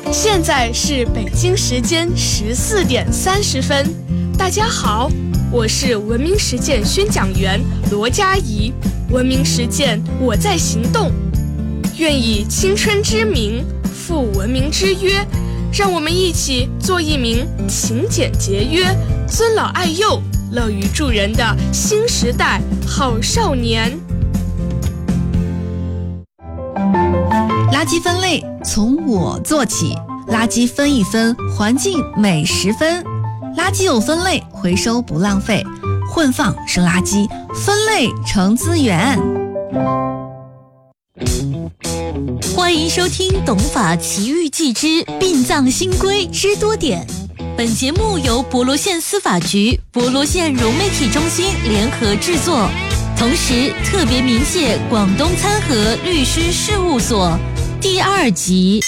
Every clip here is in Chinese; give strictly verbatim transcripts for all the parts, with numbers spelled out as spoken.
现在是北京时间十四点三十分。大家好，我是文明实践宣讲员罗佳怡。文明实践，我在行动。愿以青春之名负文明之约，让我们一起做一名勤俭节约、尊老爱幼、乐于助人的新时代好少年。 垃圾分类从我做起，垃圾分一分，环境美十分。垃圾有分类，回收不浪费，混放是垃圾，分类成资源。 欢迎收听《懂法奇遇记之殡葬新规知多点》。本节目由博罗县司法局、博罗县融媒体中心联合制作，同时特别鸣谢广东参合律师事务所。第二集。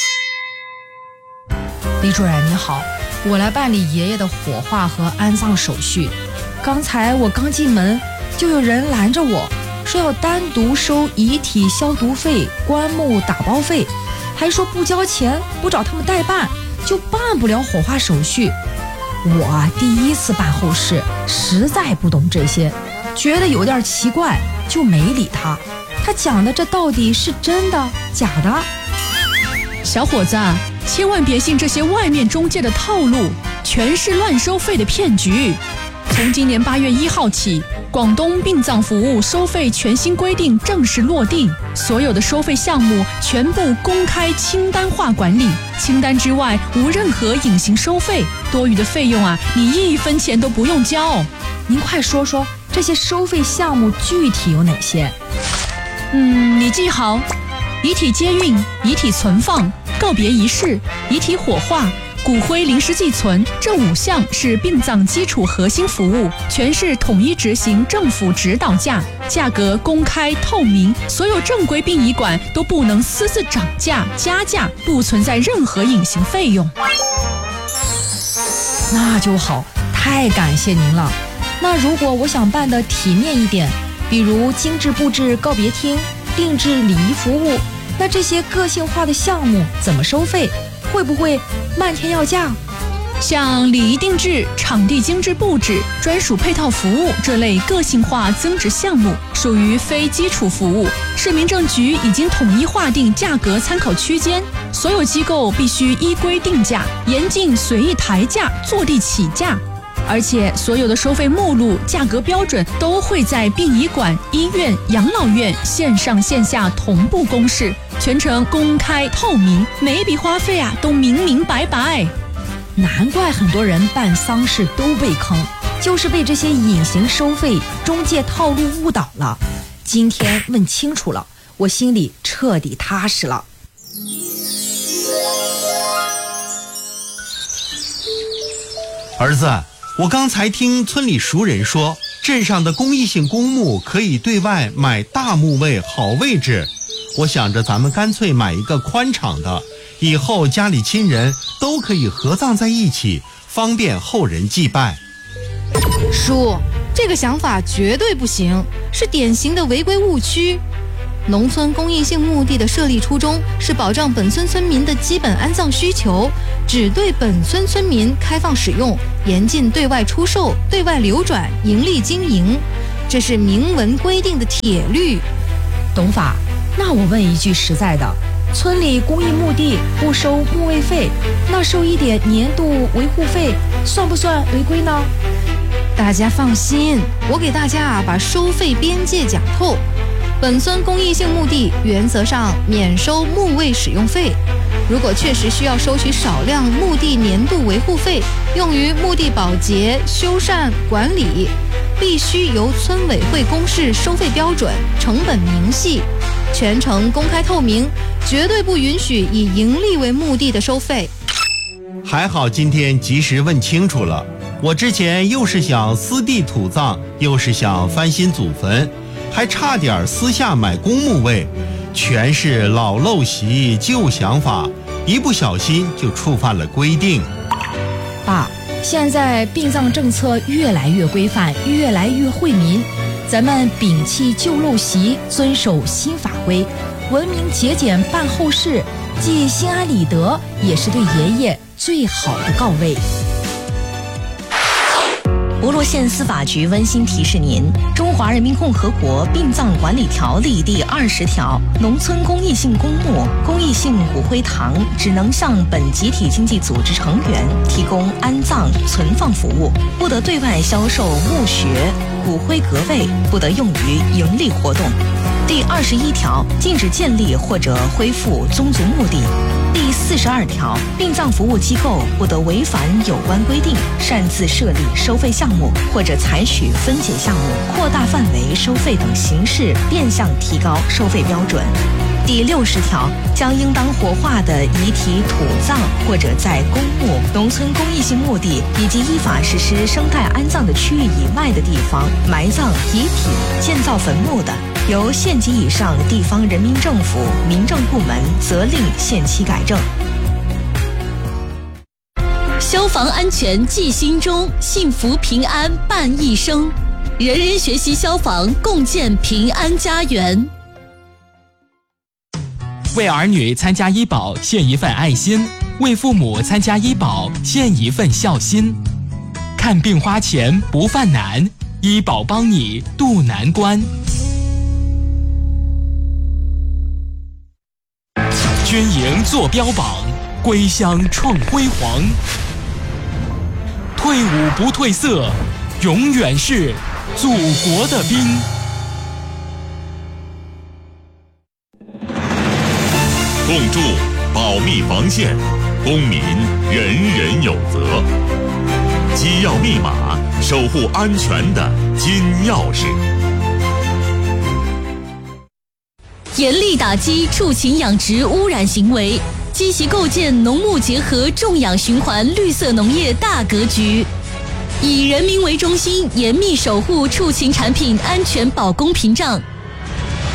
李主任你好，我来办理爷爷的火化和安葬手续。刚才我刚进门，就有人拦着我，说要单独收遗体消毒费、棺木打包费，还说不交钱不找他们代办就办不了火化手续。我第一次办后事，实在不懂这些，觉得有点奇怪，就没理他。他讲的这到底是真的假的？ 小伙子，千万别信这些外面中介的套路，全是乱收费的骗局。从今年八月一号起，广东殡葬服务收费全新规定正式落定，所有的收费项目全部公开清单化管理，清单之外无任何隐形收费，多余的费用啊，你一分钱都不用交。 您快说说这些收费项目具体有哪些？ 嗯，你记好：遗体接运、遗体存放、告别仪式、遗体火化、骨灰临时寄存，这五项是殡葬基础核心服务，全是统一执行政府指导价，价格公开透明，所有正规殡仪馆都不能私自涨价加价，不存在任何隐形费用。 那就好，太感谢您了。那如果我想办得体面一点，比如精致布置告别厅、定制礼仪服务，那这些个性化的项目怎么收费？会不会漫天要价？ 像礼仪定制、场地精致布置、专属配套服务这类个性化增值项目，属于非基础服务。市民政局已经统一划定价格参考区间，所有机构必须依规定价，严禁随意抬价、坐地起价。而且所有的收费目录、价格标准都会在殡仪馆、医院、养老院线上线下同步公示，全程公开透明，每一笔花费啊都明明白白。 难怪很多人办丧事都被坑，就是被这些隐形收费、中介套路误导了。今天问清楚了，我心里彻底踏实了。 儿子，我刚才听村里熟人说，镇上的公益性公墓可以对外买大墓位好位置，我想着咱们干脆买一个宽敞的，以后家里亲人都可以合葬在一起，方便后人祭拜。 叔，这个想法绝对不行，是典型的违规误区。农村公益性墓地的设立初衷是保障本村村民的基本安葬需求，只对本村村民开放使用，严禁对外出售、对外流转、盈利经营，这是明文规定的铁律。 董法，那我问一句实在的，村里公益墓地不收墓位费，那收一点年度维护费算不算违规呢？ 大家放心，我给大家啊把收费边界讲透。本村公益性墓地原则上免收墓位使用费，如果确实需要收取少量墓地年度维护费，用于墓地保洁、修缮、管理，必须由村委会公示收费标准，成本明细，全程公开透明，绝对不允许以盈利为目的的收费。 还好今天及时问清楚了，我之前又是想私地土葬，又是想翻新祖坟，还差点私下买公墓位，全是老陋习旧想法，一不小心就触犯了规定。 爸，现在殡葬政策越来越规范，越来越惠民，咱们摒弃旧陋习，遵守新法规，文明节俭办后事， 既心安理得，也是对爷爷最好的告慰。 博罗县司法局温馨提示您：中华人民共和国殡葬管理条例第二十条，农村公益性公墓、公益性骨灰堂只能向本集体经济组织成员提供安葬、存放服务，不得对外销售墓穴、骨灰格位，不得用于盈利活动。第二十一条，禁止建立或者恢复宗族墓地。第四十二条，殡葬服务机构不得违反有关规定，擅自设立收费项目或者采取分解项目、扩大范围收费等形式，变相提高收费标准。第六十条，将应当火化的遗体土葬或者在公墓、农村公益性墓地以及依法实施生态安葬的区域以外的地方埋葬遗体、建造坟墓的，由县级以上地方人民政府、民政部门责令限期改正。 消防安全记心中，幸福平安伴一生。人人学习消防，共建平安家园。 为儿女参加医保献一份爱心，为父母参加医保献一份孝心。看病花钱不犯难，医保帮你渡难关。军营做标榜，归乡创辉煌。退伍不褪色，永远是祖国的兵。 共筑保密防线，公民人人有责。机要密码，守护安全的金钥匙。 严厉打击畜禽养殖污染行为，积极构建农牧结合种养循环绿色农业大格局，以人民为中心，严密守护畜禽产品安全保供屏障，